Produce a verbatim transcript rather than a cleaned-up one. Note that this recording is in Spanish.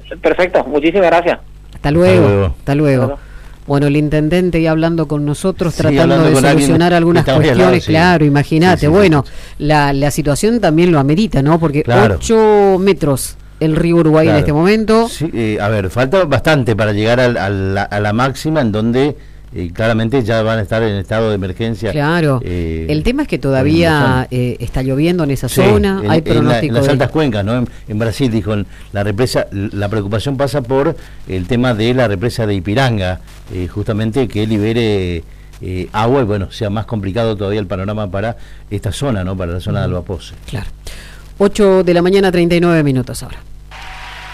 Perfecto, muchísimas gracias. Hasta luego, Hasta luego. hasta luego. Hasta luego. Bueno, el intendente ya hablando con nosotros, Sí, tratando hablando de con solucionar alguien algunas que está muy al cuestiones, lado, sí. claro, imagínate. Sí, sí, bueno, sí. La, la situación también lo amerita, ¿no? Porque Claro. ocho metros el río Uruguay Claro. en este momento. Sí, eh, a ver, falta bastante para llegar al- a, la, a la máxima en donde eh, claramente ya van a estar en estado de emergencia. Claro. eh, el tema es que por todavía inundación. eh, está lloviendo en esa Sí, zona, en, hay en la- pronóstico en las de... altas cuencas, ¿no? En, en Brasil, dijo, en la represa, la preocupación pasa por el tema de la represa de Ipiranga, eh, justamente que libere eh, agua y bueno, sea más complicado todavía el panorama para esta zona, ¿no? Para la zona de Alba Pose. Claro. ocho de la mañana, treinta y nueve minutos ahora.